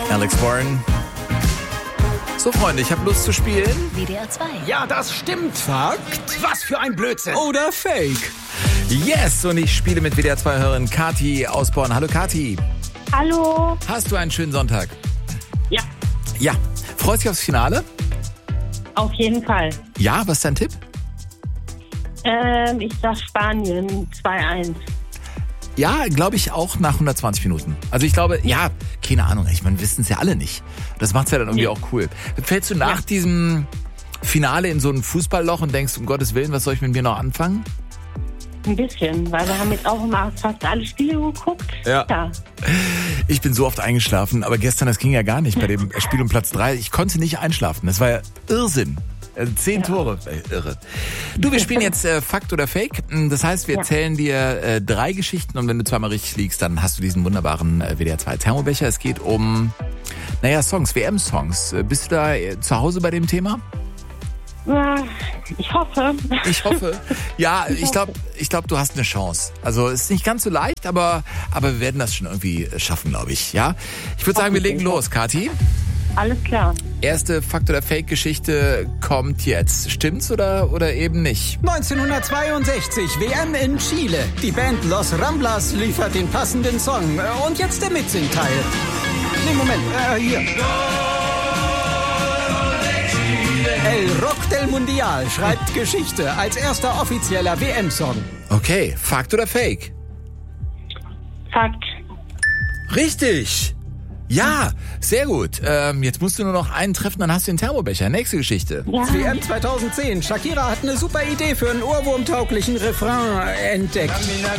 Alex Warren. So, Freunde, ich habe Lust zu spielen. WDR 2. Ja, das stimmt. Fakt Was für ein Blödsinn. oder Fake? Yes, und ich spiele mit WDR 2-Hörerin Kathi aus Bonn. Hallo Kathi. Hallo. Hast du einen schönen Sonntag? Ja, Ja. Freust dich aufs Finale? auf jeden Fall. Ja, was ist dein Tipp? Ich sag Spanien 2-1. Ja, glaube ich auch nach 120 Minuten. Also ich glaube, ja, keine Ahnung, ich meine, wissen es ja alle nicht. Das macht's ja dann irgendwie auch cool. Fällst du nach diesem Finale in so ein Fußballloch und denkst, um Gottes Willen, was soll ich mit mir noch anfangen? Ein bisschen, weil wir haben jetzt auch immer fast alle Spiele geguckt. Ja. Ja. Ich bin so oft eingeschlafen, aber gestern, das ging ja gar nicht bei dem Spiel um Platz 3. Ich konnte nicht einschlafen. Das war ja Irrsinn. 10 Tore. Irre. Du, wir spielen jetzt Fakt oder Fake. Das heißt, wir erzählen dir 3 Geschichten und wenn du zweimal richtig liegst, dann hast du diesen wunderbaren WDR 2 Thermobecher. Es geht um, Songs, WM-Songs. Bist du da zu Hause bei dem Thema? Ich hoffe. Ich hoffe. Ja, ich glaube, du hast eine Chance. Also es ist nicht ganz so leicht, aber wir werden das schon irgendwie schaffen, glaube ich. Ja. Ich würde sagen, wir legen los, Kathi. Alles klar. Erste Fakt- oder Fake-Geschichte kommt jetzt. Stimmt's oder eben nicht? 1962, WM in Chile. Die Band Los Ramblas liefert den passenden Song. Und jetzt der Mitsingteil. Nee, Moment, hier. El Rock del Mundial schreibt Geschichte als erster offizieller WM-Song. Okay, Fakt oder Fake? Fakt. Richtig! Ja, sehr gut. Jetzt musst du nur noch einen treffen, dann hast du den Thermobecher. Nächste Geschichte. Ja. WM 2010. Shakira hat eine super Idee für einen ohrwurmtauglichen Refrain entdeckt.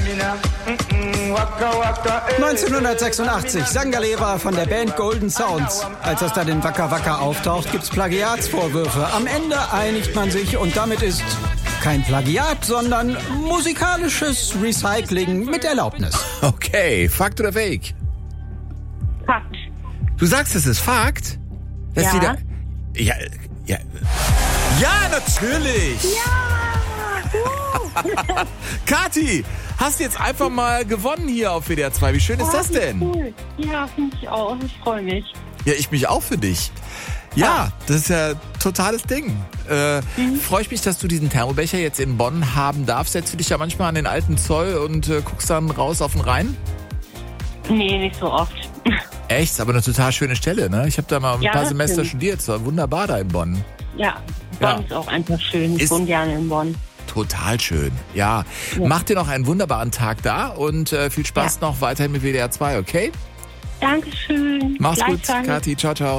1986. Sangalera von der Band Golden Sounds. Als das dann in Waka Waka auftaucht, gibt's Plagiatsvorwürfe. Am Ende einigt man sich und damit ist kein Plagiat, sondern musikalisches Recycling mit Erlaubnis. Okay, Fakt oder Fake? Fakt. Du sagst, es ist Fakt? Dass Ja. die da, ja. Ja, natürlich! Ja! Kathi, hast jetzt einfach mal gewonnen hier auf WDR 2. Wie schön ist das denn? Cool. Ja, finde ich auch. Ich freue mich. Ja, ich mich auch für dich. Ja, das ist ja totales Ding. Freue ich mich, dass du diesen Thermobecher jetzt in Bonn haben darfst. Setzt du dich ja manchmal an den alten Zoll und guckst dann raus auf den Rhein? Nee, nicht so oft. Echt? Aber eine total schöne Stelle, ne? Ich habe da mal ein Ja, paar das Semester stimmt. studiert. Es war wunderbar da in Bonn. Ja, Ja. Bonn ist auch einfach schön. Ich Ist- wohne gerne in Bonn. Total schön. Ja. Mach dir noch einen wunderbaren Tag da und viel Spaß noch weiterhin mit WDR 2, okay? Dankeschön. Mach's gut, Gleichfalls. Kathi. Ciao, ciao.